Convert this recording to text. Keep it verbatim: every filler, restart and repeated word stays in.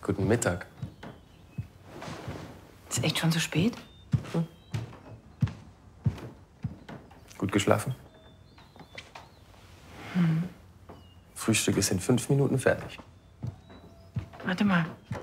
Guten Mittag. Ist echt schon so spät? Hm. Gut geschlafen? Hm. Frühstück ist in fünf Minuten fertig. Warte mal.